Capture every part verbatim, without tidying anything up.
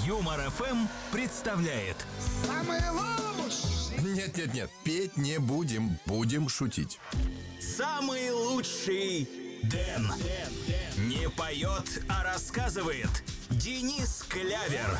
Юмор эф эм представляет. Самый лучший. Нет-нет-нет, петь не будем, будем шутить. Самый лучший Дэн. Не поет, а рассказывает Денис Клявер.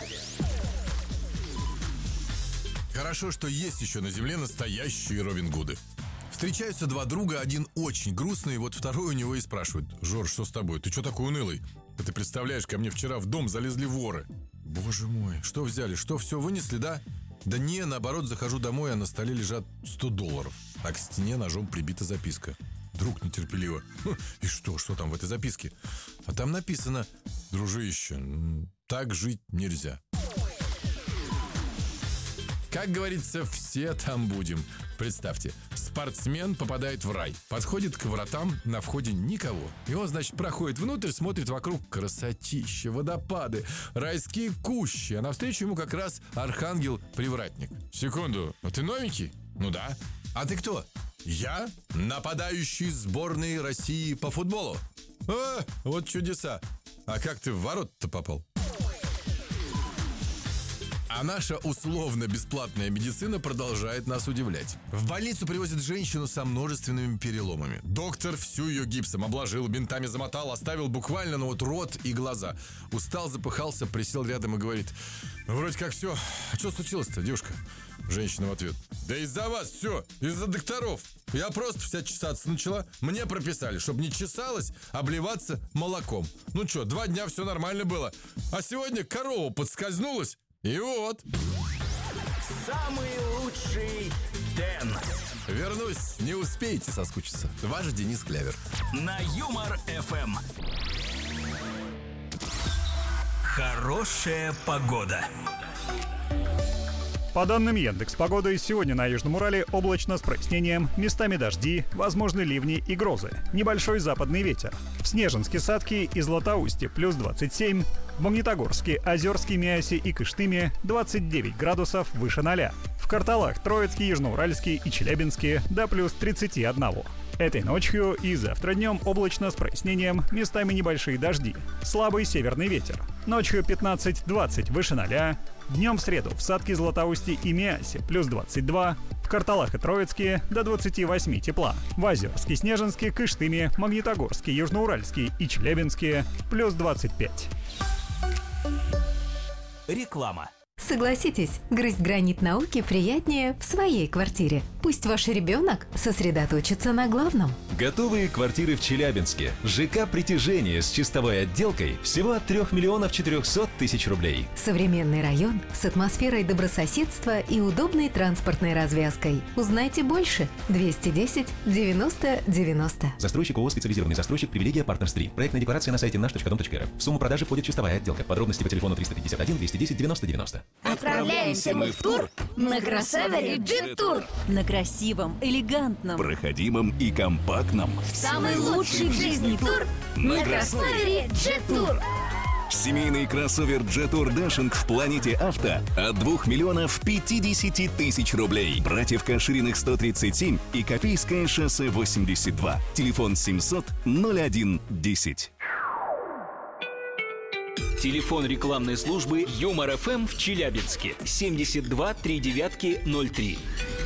Хорошо, что есть еще на земле настоящие Робин Гуды. Встречаются два друга, один очень грустный, вот второй у него и спрашивает: «Жорж, что с тобой? Ты что такой унылый? Ты представляешь, ко мне вчера в дом залезли воры». «Боже мой, что взяли? Что, все вынесли, да?» «Да не, наоборот, захожу домой, а на столе лежат сто долларов, а к стене ножом прибита записка». Друг нетерпеливо: «Хм, и что, что там в этой записке?» А там написано: «Дружище, так жить нельзя». Как говорится, все там будем. Представьте, спортсмен попадает в рай, подходит к вратам, на входе никого. И он, значит, проходит внутрь, смотрит вокруг: красотища, водопады, райские кущи. А навстречу ему как раз архангел-привратник. «Секунду, а ты новенький?» «Ну да». «А ты кто?» «Я нападающий сборной России по футболу». «А, вот чудеса. А как ты в ворот-то попал?» А наша условно-бесплатная медицина продолжает нас удивлять. В больницу привозят женщину со множественными переломами. Доктор всю ее гипсом обложил, бинтами замотал, оставил буквально, ну вот, рот и глаза. Устал, запыхался, присел рядом и говорит: «Вроде как все. А что случилось-то, девушка?» Женщина в ответ: «Да из-за вас все, из-за докторов. Я просто вся чесаться начала, мне прописали, чтобы не чесалась, обливаться молоком. Ну что, два дня все нормально было, а сегодня корова подскользнулась. И вот». Самый лучший Дэн. Вернусь, не успеете соскучиться. Ваш Денис Клявер. На Юмор эф эм. Хорошая погода. По данным Яндекс.Погоды, сегодня на Южном Урале облачно с прояснением, местами дожди, возможны ливни и грозы. Небольшой западный ветер. В Снежинске, Садке и Златоусте плюс двадцать семь, в Магнитогорске, Озерске, Миасе и Кыштыме двадцать девять градусов выше ноля. В Карталах, Троицке, Южноуральске и Челябинске до плюс тридцать один. Этой ночью и завтра днем облачно с прояснением, местами небольшие дожди. Слабый северный ветер. Ночью пятнадцать-двадцать выше ноля. Днем в среду в Садке, Златоусте и Миасе плюс двадцать два, в Карталах и Троицке до двадцати восьми тепла. В Озерске, Снежинске, Кыштыме, Магнитогорске, Южноуральске и Челябинске плюс двадцать пять. Реклама. Согласитесь, грызть гранит науки приятнее в своей квартире. Пусть ваш ребенок сосредоточится на главном. Готовые квартиры в Челябинске. ЖК «Притяжение» с чистовой отделкой всего от трёх миллионов четырёхсот тысяч рублей. Современный район с атмосферой добрососедства и удобной транспортной развязкой. Узнайте больше. двести десять девяносто девяносто. Застройщик ООО «Специализированный застройщик Привилегия Партнерс три». Проектная декларация на сайте наш точка дом точка эр эф. В сумму продажи входит чистовая отделка. Подробности по телефону триста пятьдесят один двести десять девяносто девяносто. Отправляемся мы в тур на кроссовере Джет-Тур. На красивом, элегантном, проходимом и компактном. Самый лучший в жизни тур на кроссовере Джет-Тур. Семейный кроссовер Jetour Dashing в Планете Авто от двух миллионов пятидесяти тысяч рублей. Братьев Кашириных сто тридцать семь и Копейское шоссе восемьдесят два. Телефон семьсот ноль один десять. Телефон рекламной службы Юмор эф эм в Челябинске семьдесят два три девятки ноль три.